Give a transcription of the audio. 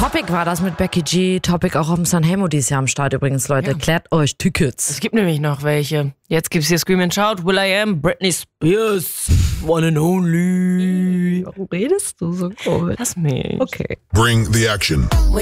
Topic war das mit Becky G. Topic auch auf dem Sanremo dieses Jahr am Start übrigens, Leute. Ja. Klärt euch Tickets. Es gibt nämlich noch welche. Jetzt gibt's hier Scream and Shout, will.i.am, Britney Spears, One and Only. Warum redest du so komisch? Lass mich. Okay. Bring the action.